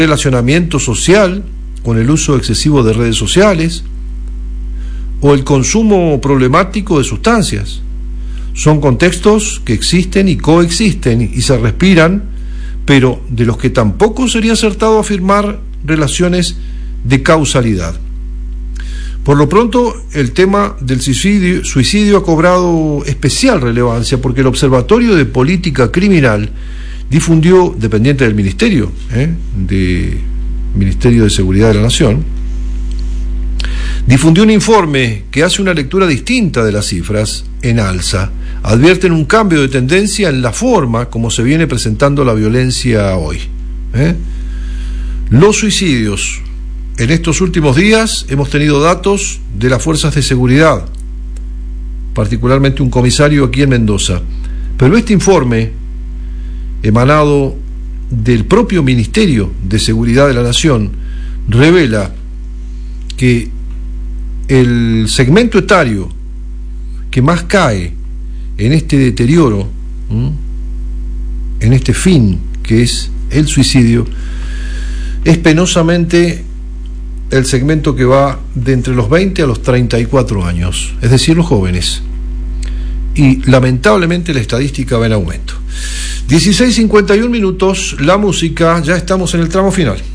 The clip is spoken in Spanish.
relacionamiento social con el uso excesivo de redes sociales o el consumo problemático de sustancias. Son contextos que existen y coexisten y se respiran, pero de los que tampoco sería acertado afirmar relaciones de causalidad. Por lo pronto, el tema del suicidio ha cobrado especial relevancia porque el Observatorio de Política Criminal difundió, dependiente del Ministerio de Seguridad de la Nación, difundió un informe que hace una lectura distinta de las cifras en alza. Advierten un cambio de tendencia en la forma como se viene presentando la violencia hoy. Los suicidios. En estos últimos días hemos tenido datos de las fuerzas de seguridad, particularmente un comisario aquí en Mendoza. Pero este informe, emanado del propio Ministerio de Seguridad de la Nación, revela que el segmento etario que más cae en este deterioro, en este fin que es el suicidio, es penosamente el segmento que va de entre los 20 a los 34 años, es decir, los jóvenes. Y lamentablemente la estadística va en aumento. 16:51, la música, ya estamos en el tramo final.